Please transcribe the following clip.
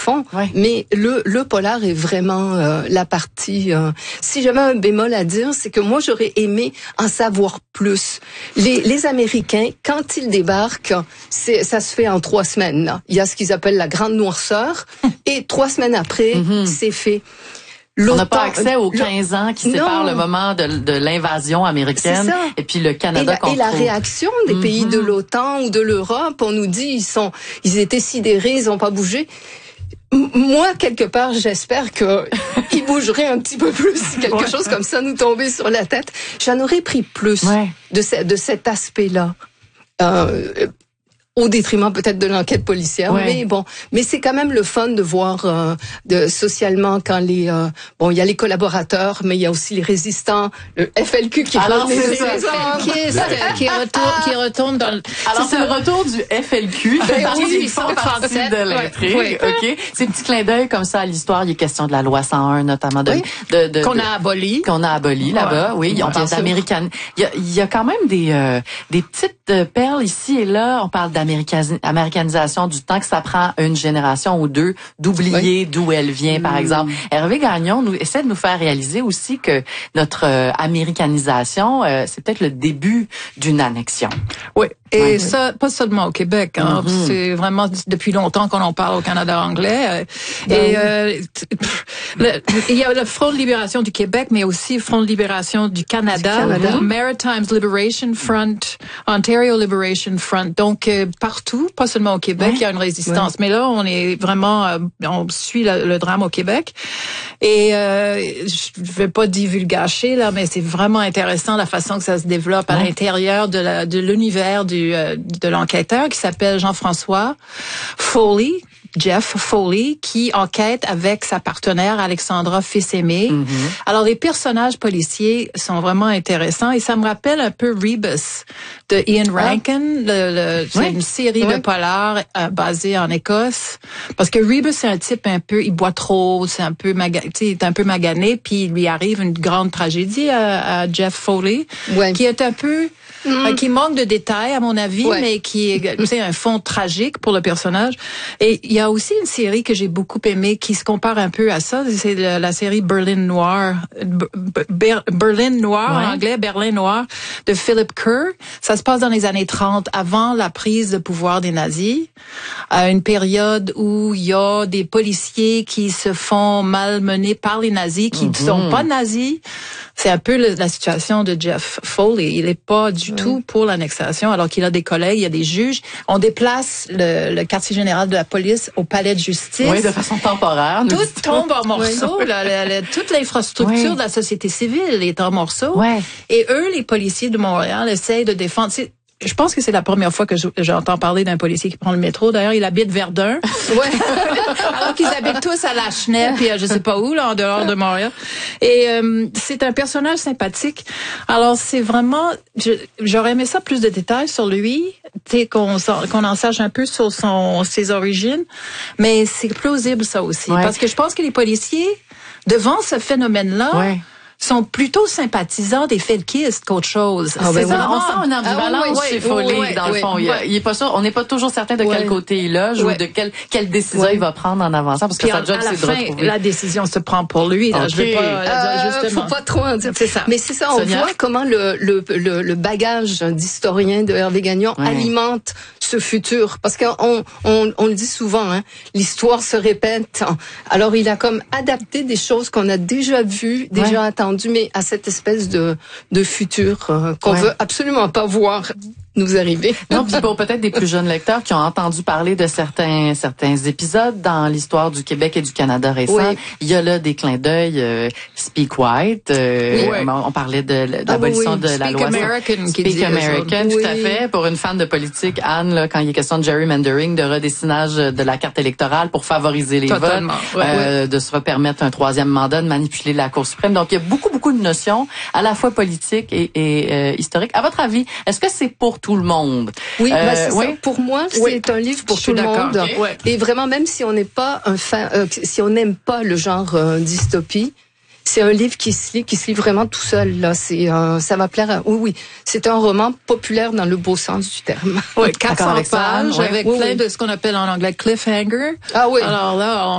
fond. Ouais. Mais le polar est vraiment la partie... si j'avais un bémol à dire, c'est que moi, j'aurais aimé en savoir plus. Les Américains, quand ils débarquent, ça se fait en 3 semaines. Là. Il y a ce qu'ils appellent la grande noirceur. Et 3 semaines après, c'est fait. On n'a pas accès aux 15 ans qui séparent le moment de l'invasion américaine et puis le Canada et la réaction des pays de l'OTAN ou de l'Europe, on nous dit ils étaient sidérés, ils n'ont pas bougé. Moi, quelque part, j'espère qu'ils bougeraient un petit peu plus si quelque chose comme ça nous tombait sur la tête. J'en aurais pris plus de cet aspect-là. Au détriment peut-être de l'enquête policière, mais c'est quand même le fun de voir socialement quand il y a les collaborateurs, mais il y a aussi les résistants, le FLQ qui retourne dans le... Alors c'est le retour du FLQ, ils font partie de l'intrigue, OK? C'est un petit clin d'œil comme ça à l'histoire, il est question de la loi 101 notamment qu'on a aboli là-bas, on parle d'américaine. Il y a quand même des petites perles ici et là, on parle d'américanisation du temps que ça prend une génération ou deux d'oublier d'où elle vient, par exemple. Hervé Gagnon essaie de nous faire réaliser aussi que notre américanisation, c'est peut-être le début d'une annexion. Oui, et ça, pas seulement au Québec. Hein. C'est vraiment depuis longtemps qu'on en parle au Canada anglais. Il y a le Front de libération du Québec, mais aussi le Front de libération du Canada. Maritime Liberation Front, Ontario Liberation Front. Donc, partout, pas seulement au Québec, il y a une résistance. Mais là, on est vraiment, on suit le drame au Québec. Et je vais pas divulgacher là, mais c'est vraiment intéressant la façon que ça se développe à l'intérieur de l'univers de l'enquêteur qui s'appelle Jean-François Foley. Jeff Foley, qui enquête avec sa partenaire Alexandra Fils-Aimé. Alors, les personnages policiers sont vraiment intéressants et ça me rappelle un peu Rebus de Ian Rankin. C'est une série de polars basée en Écosse. Parce que Rebus, c'est un type un peu, il boit trop, c'est un peu il est un peu magané, puis il lui arrive une grande tragédie à Jeff Foley, qui est un peu... qui manque de détails, à mon avis, mais qui est un fond tragique pour le personnage. Et il y a aussi une série que j'ai beaucoup aimée qui se compare un peu à ça. C'est la série Berlin Noir. Berlin Noir, en anglais, Berlin Noir, de Philip Kerr. Ça se passe dans les années 30, avant la prise de pouvoir des nazis. Une période où il y a des policiers qui se font malmener par les nazis, qui ne sont pas nazis. C'est un peu la situation de Jeff Foley. Il est pas du tout pour l'annexation, alors qu'il a des collègues, il y a des juges. On déplace le quartier général de la police au palais de justice. Oui, de façon temporaire. Tout tombe en morceaux. Toute l'infrastructure de la société civile est en morceaux. Et eux, les policiers de Montréal, essayent de défendre... Je pense que c'est la première fois que j'entends parler d'un policier qui prend le métro. D'ailleurs, il habite Verdun. Alors qu'ils habitent tous à La Chenette, puis je sais pas où, là, en dehors de Montréal. Et c'est un personnage sympathique. Alors, c'est vraiment... J'aurais aimé ça plus de détails sur lui, qu'on en sache un peu sur ses origines. Mais c'est plausible, ça aussi. Parce que je pense que les policiers, devant ce phénomène-là... sont plutôt sympathisants des felkistes qu'autre chose. On sent une ambivalence chez Foley, dans le fond. Il est pas sûr, on n'est pas toujours certain de quel côté il loge ou de quelle décision il va prendre en avançant, parce que sa job, c'est de retrouver. La décision se prend pour lui. Là. Je veux pas, justement. Faut pas trop en dire. C'est ça. Mais c'est ça, on voit comment le bagage d'historien de Hervé Gagnon alimente ce futur. Parce qu'on le dit souvent, hein, l'histoire se répète. Alors, il a comme adapté des choses qu'on a déjà vues, déjà attendues, mais à cette espèce de futur qu'on veut absolument pas voir nous arriver. Non, puis pour peut-être des plus jeunes lecteurs qui ont entendu parler de certains épisodes dans l'histoire du Québec et du Canada récent, il y a là des clins d'œil Speak White, on parlait de l'abolition de la loi Speak American, tout à fait. Pour une fan de politique, Anne, là, quand il est question de gerrymandering, de redessinage de la carte électorale pour favoriser les votes, de se permettre un 3e mandat, de manipuler la Cour suprême. Donc il y a beaucoup de notions, à la fois politiques et historiques. À votre avis, est-ce que c'est pour tout le monde? Oui, c'est ça. Pour moi, c'est un livre pour tout le monde. Et vraiment, même si on n'est pas un fan, si on n'aime pas le genre dystopie, c'est un livre qui se lit vraiment tout seul. Là, ça va plaire. Oui, c'est un roman populaire dans le beau sens du terme. 400 pages avec plein de ce qu'on appelle en anglais cliffhanger. Ah oui. Alors là,